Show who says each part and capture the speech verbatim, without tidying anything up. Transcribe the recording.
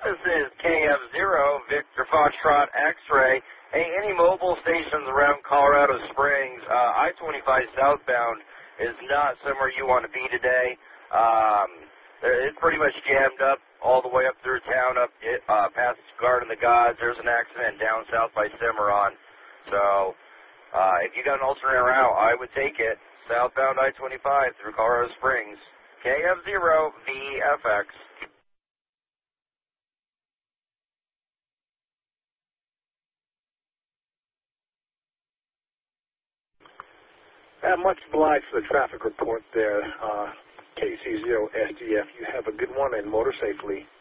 Speaker 1: This is K F zero, Victor Foxtrot X-Ray. Hey, any mobile stations around Colorado Springs, uh, I twenty-five southbound is not somewhere you want to be today. Um, it's pretty much jammed up all the way up through town, up uh, past Garden of the Gods. There's an accident down south by Cimarron. So uh, if you got an alternate route, I would take it. Southbound I twenty-five through Colorado Springs. K F zero V F X.
Speaker 2: Uh, much obliged for the traffic report there, uh, K C zero S D F. You have a good one and motor safely.